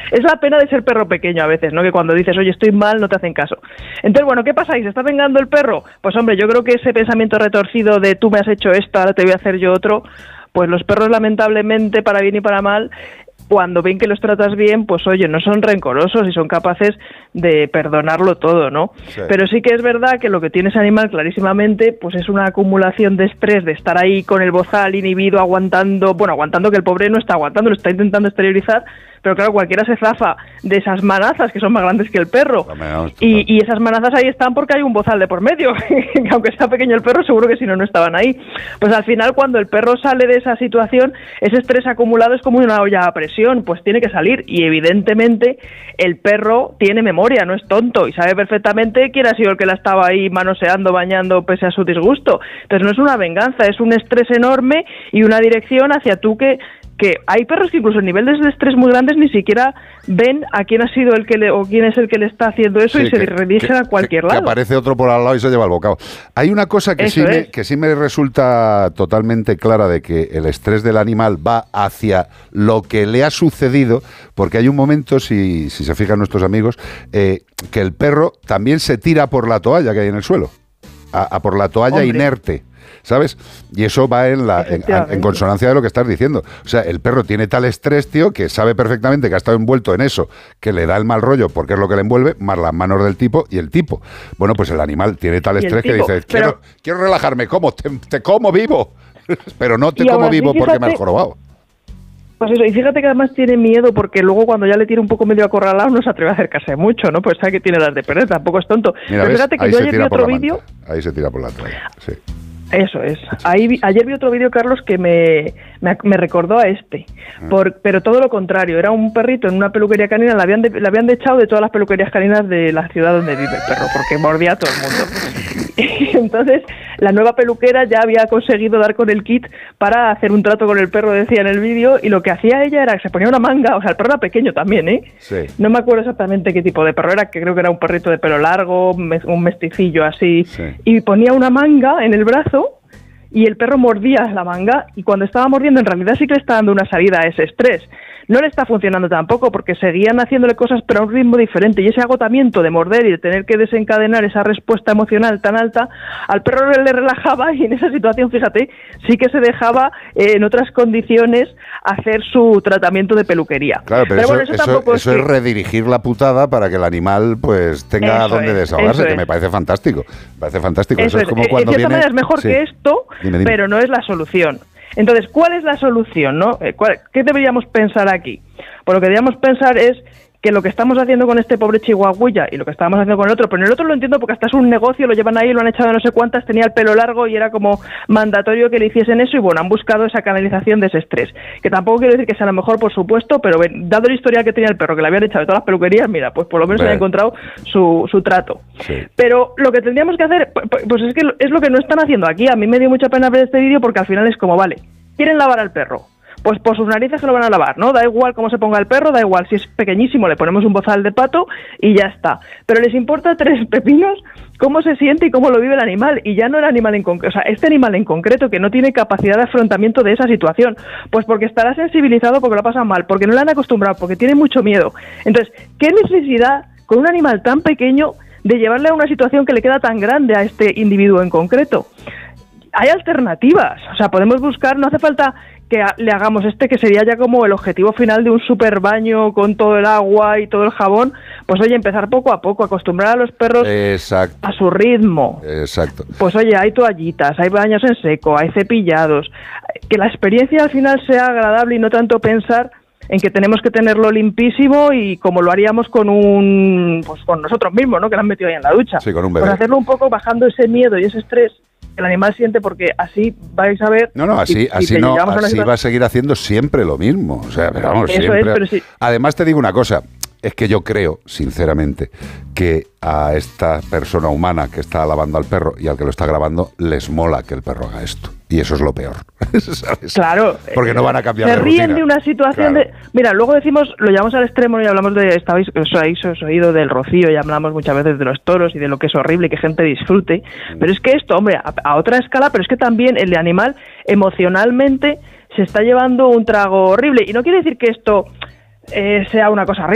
Es la pena de ser perro pequeño a veces, ¿no? Que cuando dices, oye, estoy mal, no te hacen caso. Entonces, bueno, ¿qué pasa? ¿Y se está vengando el perro? Pues hombre, yo creo que ese pensamiento retorcido de tú me has hecho esto, ahora te voy a hacer yo otro, pues los perros lamentablemente, para bien y para mal, cuando ven que los tratas bien, pues oye, no son rencorosos y son capaces de perdonarlo todo, ¿no? Sí. Pero sí que es verdad que lo que tiene ese animal clarísimamente, pues es una acumulación de estrés, de estar ahí con el bozal inhibido, aguantando que el pobre no está aguantando, lo está intentando exteriorizar, pero claro, cualquiera se zafa de esas manazas que son más grandes que el perro. Y esas manazas ahí están porque hay un bozal de por medio, que aunque sea pequeño el perro, seguro que si no, no estaban ahí. Pues al final, cuando el perro sale de esa situación, ese estrés acumulado es como una olla a presión, pues tiene que salir. Y evidentemente el perro tiene memoria, no es tonto, y sabe perfectamente quién ha sido el que la estaba ahí manoseando, bañando, pese a su disgusto. Entonces no es una venganza, es un estrés enorme y una dirección hacia tú que hay perros que incluso en niveles de estrés muy grandes ni siquiera ven a quién ha sido o quién es el que le está haciendo eso, sí, y se redirigen a cualquier lado. Que aparece otro por al lado y se lleva el bocado. Hay una cosa que sí me resulta totalmente clara, de que el estrés del animal va hacia lo que le ha sucedido, porque hay un momento, si se fijan nuestros amigos, que el perro también se tira por la toalla que hay en el suelo, a por la toalla inerte, ¿sabes? Y eso va en consonancia de lo que estás diciendo. O sea, el perro tiene tal estrés, tío, que sabe perfectamente que ha estado envuelto en eso, que le da el mal rollo porque es lo que le envuelve, más las manos del tipo y el tipo. Bueno, pues el animal tiene tal estrés que dice, quiero relajarme, ¿cómo? Te como vivo, pero no te como vivo porque me has jorobado. Pues eso, y fíjate que además tiene miedo porque luego cuando ya le tiene un poco medio acorralado no se atreve a acercarse mucho, ¿no? Pues sabe que tiene las de perder, tampoco es tonto. Mira, pero fíjate que yo ayer vi otro vídeo... Ahí se tira por la toalla, sí. Eso es. Ayer vi otro vídeo, Carlos, que me recordó a este, pero todo lo contrario. Era un perrito en una peluquería canina, le habían echado de todas las peluquerías caninas de la ciudad donde vive el perro, porque mordía a todo el mundo. Y entonces, la nueva peluquera ya había conseguido dar con el kit para hacer un trato con el perro, decía en el vídeo, y lo que hacía ella era que se ponía una manga, o sea, el perro era pequeño también, ¿eh? Sí. No me acuerdo exactamente qué tipo de perro era, que creo que era un perrito de pelo largo, un mesticillo así, sí. Y ponía una manga en el brazo, y el perro mordía la manga, y cuando estaba mordiendo en realidad sí que le está dando una salida a ese estrés. No le está funcionando tampoco porque seguían haciéndole cosas pero a un ritmo diferente, y ese agotamiento de morder y de tener que desencadenar esa respuesta emocional tan alta, al perro le relajaba, y en esa situación, fíjate, sí que se dejaba en otras condiciones hacer su tratamiento de peluquería. Claro, pero bueno, eso es redirigir la putada para que el animal pues tenga donde desahogarse, que me parece fantástico. Me parece fantástico. Eso es como cuando de cierta manera es mejor que esto, dime. Pero no es la solución. Entonces, ¿cuál es la solución, no? ¿Qué deberíamos pensar aquí? Pues lo que deberíamos pensar es que lo que estamos haciendo con este pobre chihuahuilla y lo que estábamos haciendo con el otro, pero en el otro lo entiendo porque hasta es un negocio, lo llevan ahí, lo han echado de no sé cuántas, tenía el pelo largo y era como mandatorio que le hiciesen eso, y bueno, han buscado esa canalización de ese estrés, que tampoco quiero decir que sea lo mejor, por supuesto, pero dado el historial que tenía el perro, que le habían echado de todas las peluquerías, mira, pues por lo menos se ha encontrado su trato. Sí. Pero lo que tendríamos que hacer, pues es que es lo que no están haciendo aquí. A mí me dio mucha pena ver este vídeo porque al final es como, vale, quieren lavar al perro, pues por sus narices se lo van a lavar, ¿no? Da igual cómo se ponga el perro, da igual si es pequeñísimo, le ponemos un bozal de pato y ya está. Pero les importa tres pepinos cómo se siente y cómo lo vive el animal, y ya no el animal en concreto, o sea, este animal en concreto que no tiene capacidad de afrontamiento de esa situación, pues porque estará sensibilizado, porque lo pasa mal, porque no le han acostumbrado, porque tiene mucho miedo. Entonces, ¿qué necesidad con un animal tan pequeño de llevarle a una situación que le queda tan grande a este individuo en concreto? Hay alternativas, o sea, podemos buscar, no hace falta que le hagamos que sería ya como el objetivo final de un super baño con todo el agua y todo el jabón, pues oye, empezar poco a poco, acostumbrar a los perros a su ritmo. Exacto. Pues oye, hay toallitas, hay baños en seco, hay cepillados, que la experiencia al final sea agradable y no tanto pensar en que tenemos que tenerlo limpísimo y como lo haríamos con con nosotros mismos, ¿no? Que lo han metido ahí en la ducha. Sí, con un bebé. Pues hacerlo un poco bajando ese miedo y ese estrés que el animal siente, porque así vais a ver... Así va a seguir haciendo siempre lo mismo. O sea, vamos, eso siempre... Es, pero sí. Además te digo una cosa, es que yo creo, sinceramente, que a esta persona humana que está lavando al perro y al que lo está grabando les mola que el perro haga esto. Y eso es lo peor, ¿sabes? Claro. Porque no van a cambiar de rutina. Se ríen de una situación de... Mira, luego decimos, lo llevamos al extremo y hablamos os oído del rocío y hablamos muchas veces de los toros y de lo que es horrible y que gente disfrute. Pero es que esto, hombre, a otra escala, pero es que también el animal emocionalmente se está llevando un trago horrible. Y no quiere decir que esto sea una cosa horrible.